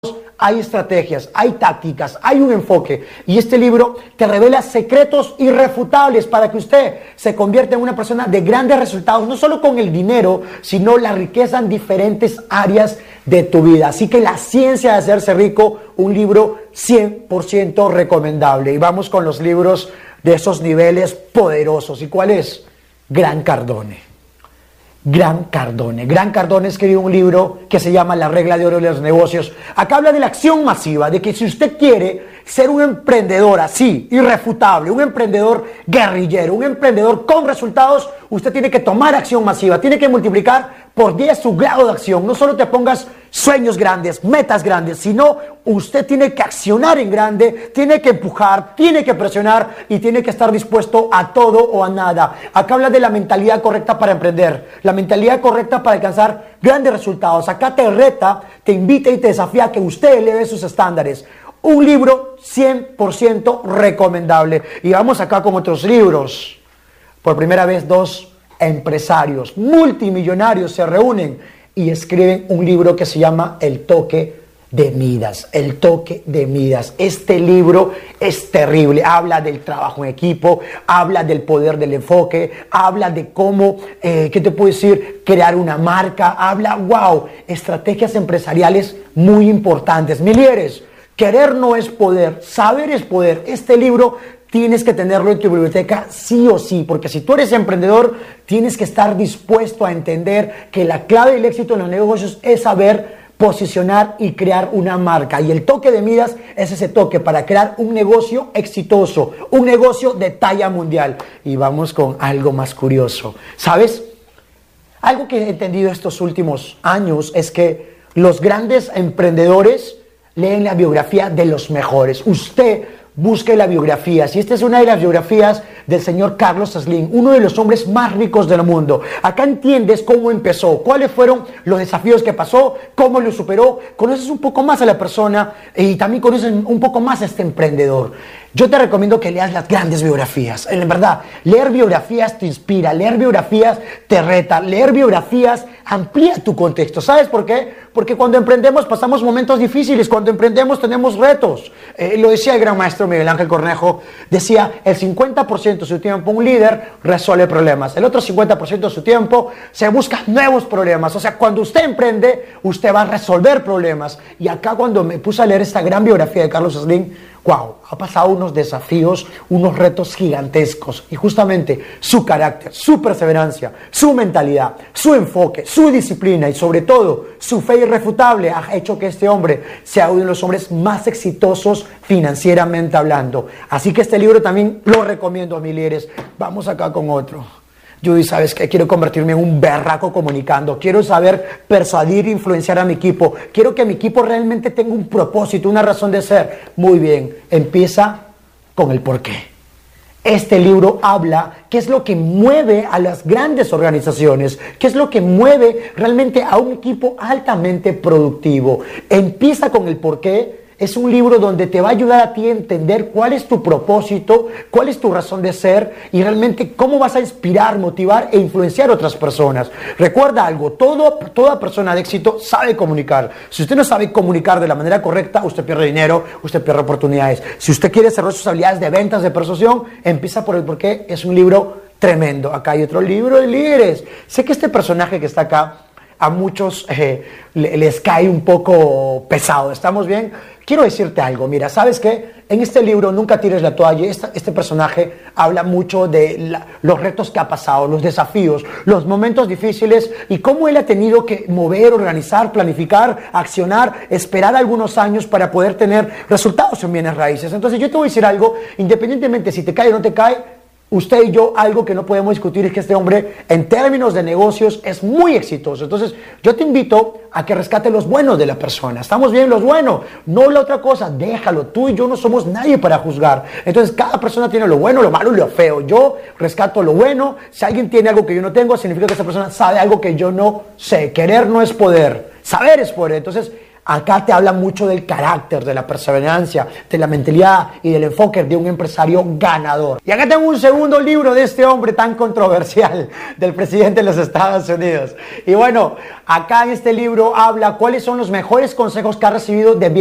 hay estrategias, hay tácticas, hay un enfoque. Y este libro te revela secretos irrefutables para que usted se convierta en una persona de grandes resultados, no solo con el dinero, sino la riqueza en diferentes áreas de tu vida. Así que La ciencia de hacerse rico, un libro 100% recomendable. Y vamos con los libros de esos niveles poderosos. ¿Y cuál es? Grant Cardone. Grant Cardone escribió un libro que se llama La regla de oro de los negocios. Acá habla de la acción masiva, de que si usted quiere ser un emprendedor así, irrefutable, un emprendedor guerrillero, un emprendedor con resultados, usted tiene que tomar acción masiva, tiene que multiplicar por 10 su grado de acción. No solo te pongas sueños grandes, metas grandes, sino usted tiene que accionar en grande, tiene que empujar, tiene que presionar y tiene que estar dispuesto a todo o a nada. Acá habla de la mentalidad correcta para emprender, la mentalidad correcta para alcanzar grandes resultados. Acá te reta, te invita y te desafía a que usted eleve sus estándares. Un libro 100% recomendable. Y vamos acá con otros libros. Por primera vez, dos empresarios multimillonarios se reúnen y escriben un libro que se llama El toque de Midas. El toque de Midas. Este libro es terrible. Habla del trabajo en equipo, habla del poder del enfoque, habla de cómo, ¿qué te puedo decir? Crear una marca. Habla, estrategias empresariales muy importantes. Mi líderes, querer no es poder, saber es poder. Este libro tienes que tenerlo en tu biblioteca sí o sí, porque si tú eres emprendedor, tienes que estar dispuesto a entender que la clave del éxito en los negocios es saber posicionar y crear una marca. Y el toque de Midas es ese toque para crear un negocio exitoso, un negocio de talla mundial. Y vamos con algo más curioso. ¿Sabes? Algo que he entendido estos últimos años es que los grandes emprendedores leen la biografía de los mejores. Usted busque la biografía. Si esta es una de las biografías del señor Carlos Slim, uno de los hombres más ricos del mundo. Acá entiendes cómo empezó, cuáles fueron los desafíos que pasó, cómo lo superó. Conoces un poco más a la persona y también conoces un poco más a este emprendedor. Yo te recomiendo que leas las grandes biografías. En verdad, leer biografías te inspira, leer biografías te reta, leer biografías amplía tu contexto. ¿Sabes por qué? Porque cuando emprendemos pasamos momentos difíciles, cuando emprendemos tenemos retos. Lo decía el gran maestro Miguel Ángel Cornejo, decía, el 50% de su tiempo un líder resuelve problemas, el otro 50% de su tiempo se busca nuevos problemas. O sea, cuando usted emprende, usted va a resolver problemas. Y acá cuando me puse a leer esta gran biografía de Carlos Slim, ha pasado unos desafíos, unos retos gigantescos. Y justamente su carácter, su perseverancia, su mentalidad, su enfoque, su disciplina y sobre todo su fe irrefutable ha hecho que este hombre sea uno de los hombres más exitosos financieramente hablando. Así que este libro también lo recomiendo a mis líderes. Vamos acá con otro. Judy, ¿sabes qué? Quiero convertirme en un berraco comunicando. Quiero saber persuadir e influenciar a mi equipo. Quiero que mi equipo realmente tenga un propósito, una razón de ser. Muy bien, empieza con el porqué. Este libro habla qué es lo que mueve a las grandes organizaciones, qué es lo que mueve realmente a un equipo altamente productivo. Empieza con el porqué. Es un libro donde te va a ayudar a ti a entender cuál es tu propósito, cuál es tu razón de ser y realmente cómo vas a inspirar, motivar e influenciar a otras personas. Recuerda algo, toda persona de éxito sabe comunicar. Si usted no sabe comunicar de la manera correcta, usted pierde dinero, usted pierde oportunidades. Si usted quiere desarrollar sus habilidades de ventas, de persuasión, empieza por el porqué. Es un libro tremendo. Acá hay otro libro de líderes. Sé que este personaje que está acá a muchos les cae un poco pesado. ¿Estamos bien? Quiero decirte algo. Mira, ¿sabes qué? En este libro, Nunca tires la toalla, este personaje habla mucho de los retos que ha pasado, los desafíos, los momentos difíciles y cómo él ha tenido que mover, organizar, planificar, accionar, esperar algunos años para poder tener resultados en bienes raíces. Entonces yo te voy a decir algo, independientemente si te cae o no te cae, usted y yo, algo que no podemos discutir es que este hombre, en términos de negocios, es muy exitoso. Entonces, yo te invito a que rescate los buenos de la persona. ¿Estamos bien? Los buenos, no la otra cosa. Déjalo. Tú y yo no somos nadie para juzgar. Entonces, cada persona tiene lo bueno, lo malo y lo feo. Yo rescato lo bueno. Si alguien tiene algo que yo no tengo, significa que esa persona sabe algo que yo no sé. Querer no es poder. Saber es poder. Entonces, Acá te habla mucho del carácter, de la perseverancia, de la mentalidad y del enfoque de un empresario ganador. Y acá tengo un segundo libro de este hombre tan controversial, del presidente de los Estados Unidos. Y bueno, acá en este libro habla cuáles son los mejores consejos que ha recibido de